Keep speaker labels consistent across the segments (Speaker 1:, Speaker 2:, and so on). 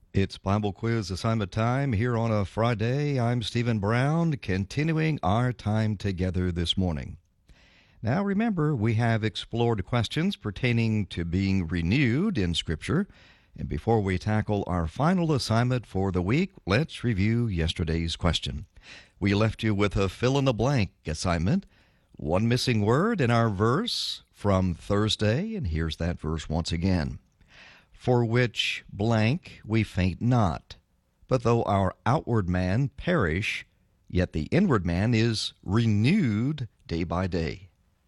Speaker 1: It's Bible Quiz assignment time here on a Friday. I'm Stephen Brown, continuing our time together this morning. Now remember, we have explored questions pertaining to being renewed in Scripture. And before we tackle our final assignment for the week, let's review yesterday's question. We left you with a fill-in-the-blank assignment. One missing word in our verse from Thursday, and here's that verse once again. For which blank we faint not, but though our outward man perish, yet the inward man is renewed day by day.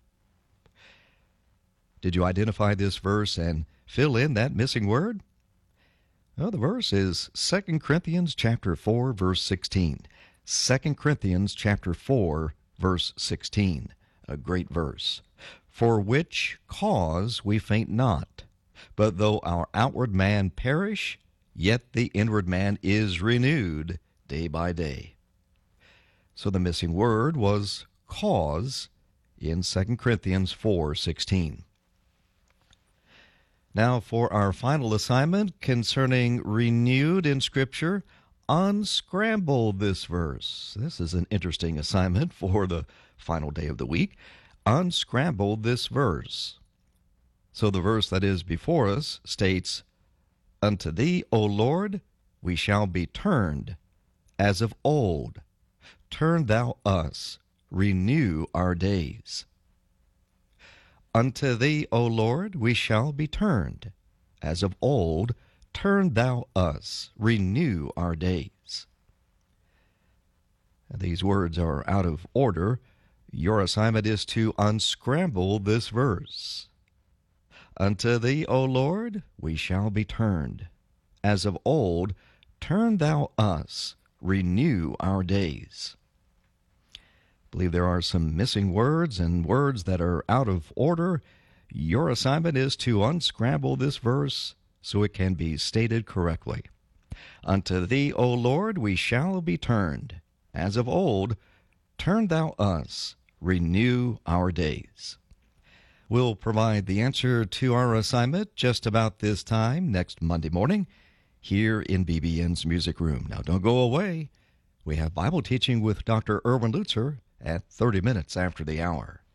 Speaker 1: Did you identify this verse and fill in that missing word? Well, the verse is 2 Corinthians chapter 4, verse 16. 2 Corinthians chapter 4, verse 16. A great verse. For which cause we faint not, but though our outward man perish, yet the inward man is renewed day by day. So the missing word was cause in 2 Corinthians 4:16. Now for our final assignment concerning renewed in Scripture, unscramble this verse. This is an interesting assignment for the final day of the week. Unscramble this verse. So the verse that is before us states, Unto thee, O Lord, we shall be turned, as of old. Turn thou us, renew our days. Unto thee, O Lord, we shall be turned, as of old. Turn thou us, renew our days. These words are out of order. Your assignment is to unscramble this verse. Unto thee, O Lord, we shall be turned. As of old, turn thou us, renew our days. I believe there are some missing words and words that are out of order. Your assignment is to unscramble this verse so it can be stated correctly. Unto thee, O Lord, we shall be turned. As of old, turn thou us, renew our days. We'll provide the answer to our assignment just about this time next Monday morning here in BBN's Music Room. Now, don't go away. We have Bible teaching with Dr. Erwin Lutzer at 30 minutes after the hour.